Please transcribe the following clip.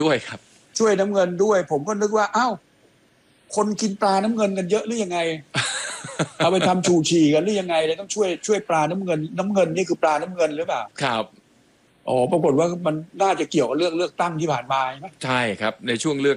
ด้วยครับช่วยน้ำเงินด้วย ผมก็นึกว่าอ้าวคนกินปลาน้ำเงินกันเยอะหรือยังไง เอาไปทำชูชีกันหรือยังไงเลยต้องช่วยปลาน้ำเงินน้ำเงินนี่คือปลาน้ำเงินหรือเปล่าครับอ๋อปรากฏว่ามันน่าจะเกี่ยวกับเรื่องเลือกตั้งที่ผ่านมาใช่ไหมใช่ครับในช่วงเลือก